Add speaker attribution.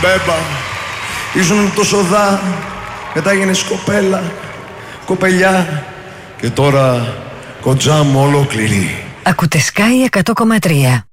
Speaker 1: Μπέμπα, ήσουν τόσο δά, μετά γίνες κοπέλα, κοπελιά και τώρα κοντζά μου ολόκληρη.
Speaker 2: Ακούτε Sky 100,3.